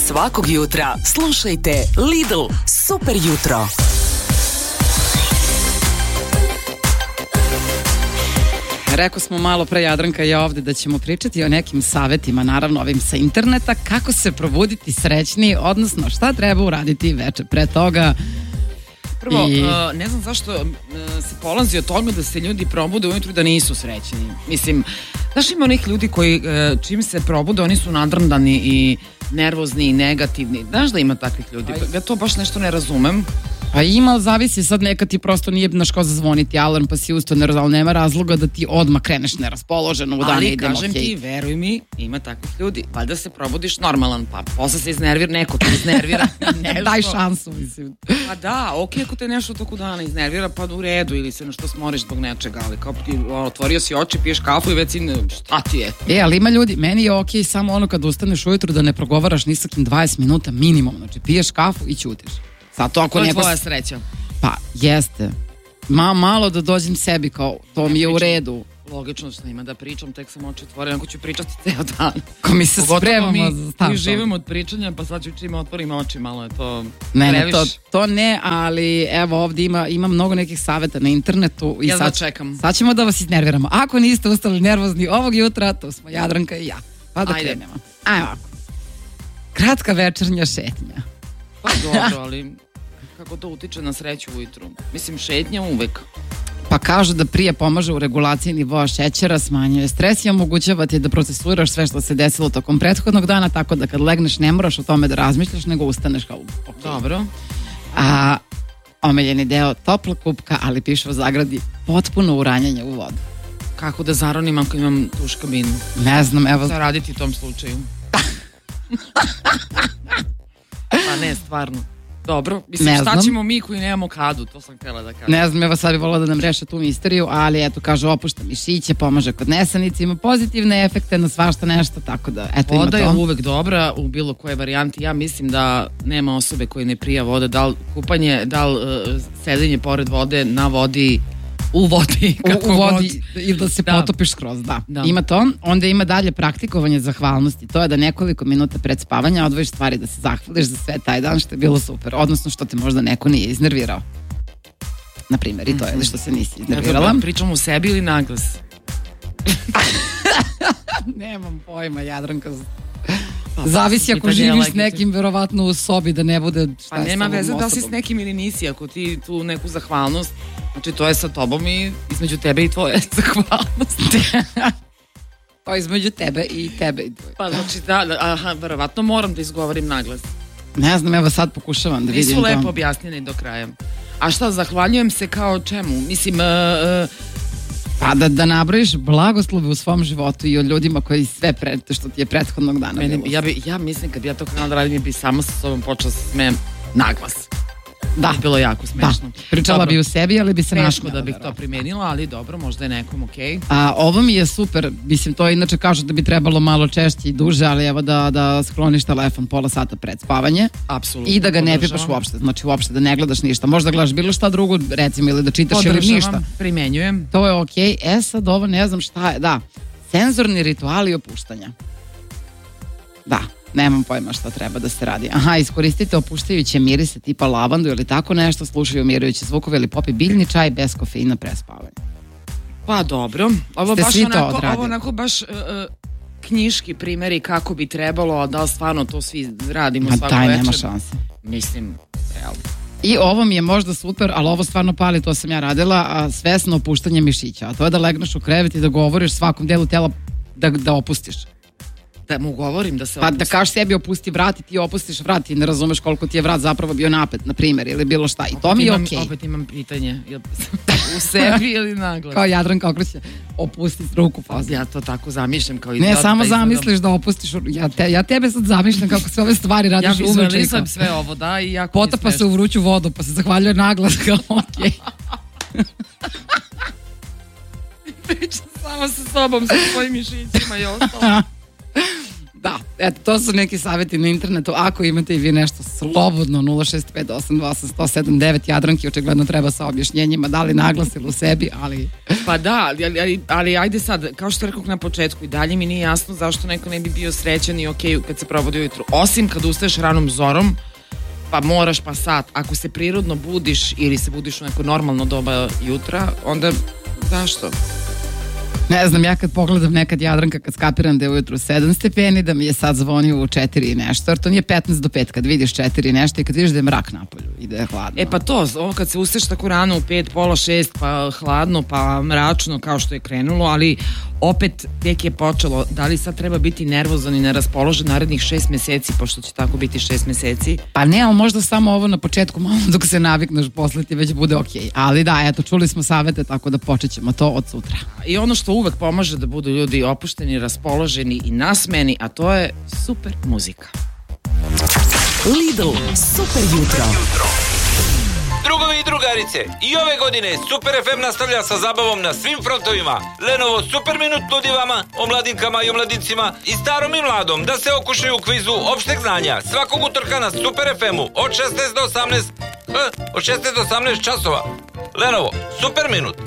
Svakog jutra slušajte Lidl Super jutro. Rekao smo malo pre, Jadranka i ja ovde, da ćemo pričati o nekim savetima, naravno ovim sa interneta, kako se probuditi srećni, odnosno šta treba uraditi veče pre toga. Prvo, ne znam zašto se polazi od toga da se ljudi probude ujutru da nisu srećni. Mislim, znaš, ima onih ljudi koji čim se probude, oni su nadrndani i nervozni i negativni. Znaš da ima takvih ljudi? Ja to baš nešto ne razumem. Pa ima, zavisi, sad nekad ti prosto nije znaš ko zazvoniti alarm pa si ustao, ali nema razloga da ti odmah kreneš neraspoloženo u dan. Ali kažem ti, veruj mi, ima takvih ljudi. Valjda se probudiš normalan, pa posle se iznervira, neko te iznervira. Daj šansu, mislim. Pa da, okej, ako te nešto toku dana iznervira, pa u redu, ili se nešto smoriš zbog nečega, ali kao otvorio si oči, piješ kafu i već si, šta ti je? Ali ima ljudi, meni je okej samo ono kad ustaneš ujutru da ne progovaraš ni sa kim 20 minuta minimum, znači piješ kafu i ćutiš. To je tvoja sreća. Pa, jeste. Malo da dođem sebi, kao, to mi je u redu. Logično što ima da pričam, tek sam oči otvorim, ako ću pričati ceo dan. Ko mi se spremamo za stav. Mi živimo od pričanja, pa sad ću čim otvorim oči, malo je to previš. Ne, to ne, ali evo ovdje ima mnogo nekih saveta na internetu. I ja čekam. Sad ćemo da vas iznerviramo. Ako niste ustali nervozni ovog jutra, to smo Jadranka i ja. Pa da krenemo. Ajmo ovako. Kratka večernja šetnja. Pa dobro, ali kako to utiče na sreću ujutru? Mislim, šetnja uvek. Pa kažu da prije pomaže u regulaciji nivoa šećera, smanjuje stres i omogućava ti da procesuraš sve što se desilo tokom prethodnog dana, tako da kad legneš ne moraš o tome da razmišljaš, nego ustaneš kao okay. Dobro. A omiljeni deo, topla kupka, ali piše u zagradi potpuno uranjanje u vodu. Kako da zaronim ako imam tuš kabinu? Ne znam, evo. Šta raditi u tom slučaju? Pa ne, stvarno. Dobro, mislim, šta ćemo mi koji nemamo kadu, to sam htjela da kažem. Ne znam, evo sad bi volila da nam reše tu misteriju, ali eto, kaže, opušta mišiće, pomaže kod nesanice, ima pozitivne efekte na svašta nešto, tako da, eto, ima to. Voda je uvek dobra u bilo koje varijanti. Ja mislim da nema osobe koje ne prija vode, da li kupanje, da li sedenje pored vode, na vodi, u vodi, kako u vodi ili da se potopiš skroz, da. Ima to. Onda ima dalje praktikovanje zahvalnosti. To je da nekoliko minuta pred spavanja odvojiš stvari da se zahvališ za sve taj dan što je bilo super. Odnosno što te možda neko nije iznervirao. Na primjer, i to je ili što se nisi iznervirala. Pričam u sebi ili naglas? Nemam pojma, Jadranka. Zavisi ako živiš s nekim verovatno u sobi da ne bude šta pa nema veze da si s nekim ili nisi, ako ti tu neku zahvalnost, znači to je sa tobom i između tebe i tvoje zahvalnosti. To je između tebe i tebe i tvoje. Pa znači da, verovatno moram da izgovorim naglas. Ne znam, evo sad pokušavam da vidim. Nisu lepo objašnjeni do kraja. A šta, zahvaljujem se kao čemu? Mislim, pa da nabrojiš blagoslove u svom životu i o ljudima koji sve što ti je prethodnog dana bilo. Ja mislim kad bi ja to krenala da radim, ja bi samo sa sobom počela da se smijem naglas. Da. Je bilo jako smešno. Da. Pričala bi u sebi, ali bi se našla. Teško da bih to primenila, ali dobro, možda je nekom okej. A ovo mi je super, mislim, to inače kažu da bi trebalo malo češće i duže, ali evo da skloniš telefon pola sata pred spavanje. Apsolutno. I da ga ne pipaš uopšte, znači uopšte da ne gledaš ništa. Možda gledaš bilo šta drugo, recimo, ili da čitaš ili ništa. Primenjujem. To je okej. Sad ovo ne znam šta je, da. Senzorni rituali opuštanja. Da. Nemam pojma šta treba da se radi. Iskoristite opuštajuće mirise tipa lavandu ili tako nešto, slušaju umirujuće zvukove ili popi biljni čaj bez kofeina pre spavanja. Pa dobro. Ovo onako baš knjiški primjeri kako bi trebalo, a da li stvarno to svi radimo svako večer? Nema šanse. Mislim, realno. I ovo mi je možda super, ali ovo stvarno pali, to sam ja radila, svesno opuštanje mišića. A to je da legneš u krevet i da govoriš svakom delu tela da opustiš. Da mu govorim da se opusti. Pa da kažeš sebi opusti vrat i ti opustiš vrat i ne razumeš koliko ti je vrat zapravo bio napet, na primjer, ili bilo šta. I to mi je okej. Opet imam pitanje. U sebi ili naglas? Kao Jadranka okreće, opusti ruku. Ja to tako zamišljam kao ne, samo zamisliš da opustiš. Ja tebe sad zamišljam kako sve ove stvari radiš uveče. Ja vizualizujem sve ovo, da. I jako potapa se u vruću vodu, pa se zahvaljuje naglas kao okej. Pričam samo sa sobom, sa svojim mišićima i ostalo. Da, eto, to su neki savjeti na internetu. Ako imate i vi nešto slobodno, 065828179, Jadranki očigledno treba sa objašnjenjima, da li naglasili u sebi, ali... Pa da, ali ajde sad, kao što rekao na početku, i dalje mi nije jasno zašto neko ne bi bio srećan i okej kad se probudi ujutru. Osim kad ustaješ ranom zorom, pa moraš pa sat. Ako se prirodno budiš ili se budiš u neko normalno doba jutra, onda zašto? Ne znam, ja kad pogledam nekad Jadranka, kad skapiram da je ujutru 7 stepeni, da mi je sad zvonio u 4 i nešto, jer to nije 15 do 5, kad vidiš 4 i nešto i kad vidiš da je mrak napolju i da je hladno. E pa to, ovo kad se ustaješ tako rano u 5, pola 6, pa hladno, pa mračno kao što je krenulo, ali opet tek je počelo. Da li sad treba biti nervozan i neraspoložen narednih 6 meseci, pošto će tako biti 6 meseci? Pa ne, ali možda samo ovo na početku, malo dok se navikneš, posle ti već bude okej. Ali da, eto, čuli smo savete, tako da počet ćemo to od sutra. I ono što uvek pomaže da budu ljudi opušteni, raspoloženi i nasmeni, a to je super muzika. Lidl, super jutro. Drugovi i drugarice, i ove godine Super FM nastavlja sa zabavom na svim frontovima. Lenovo Super Minut nudi vama, omladinkama i omladincima, i starom i mladom, da se okušaju u kvizu opšteg znanja svakog utorka na Super FM-u od 16 do 18 časova. Lenovo Super Minut.